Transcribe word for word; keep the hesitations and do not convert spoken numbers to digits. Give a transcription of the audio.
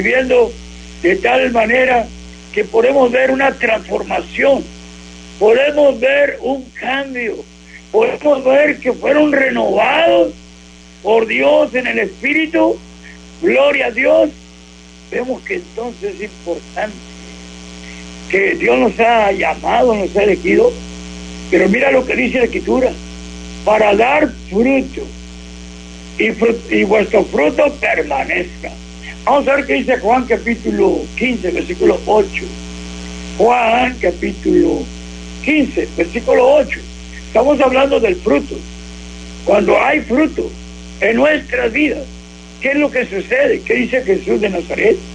viviendo de tal manera que podemos ver una transformación, podemos ver un cambio, podemos ver que fueron renovados por Dios en el Espíritu. Gloria a Dios. Vemos que entonces es importante que Dios nos ha llamado, nos ha elegido, pero mira lo que dice la Escritura: para dar fruto y, frut y vuestro fruto permanezca. Vamos a ver qué dice Juan capítulo quince, versículo ocho. Juan capítulo quince, versículo ocho. Estamos hablando del fruto. Cuando hay fruto en nuestras vidas, ¿qué es lo que sucede? ¿Qué dice Jesús de Nazaret?